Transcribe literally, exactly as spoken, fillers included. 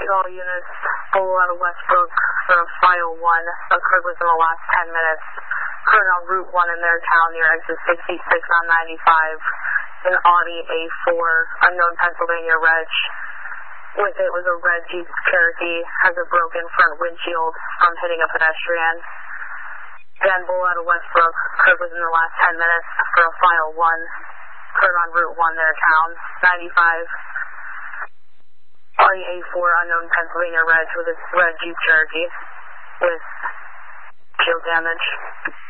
all units, full out of Westbrook for file one. Occurred within the last ten minutes. Occurred on Route one in their town near exit sixty-six on ninety-five. An Audi A four, unknown Pennsylvania reg. With it was a red Jeep Cherokee, has a broken front windshield from hitting a pedestrian. Again, bull out of Westbrook, occurred within the last ten minutes for a file one. Occurred on Route one their town, ninety-five. Audi A four, unknown Pennsylvania reg with a red Jeep Cherokee with shield damage.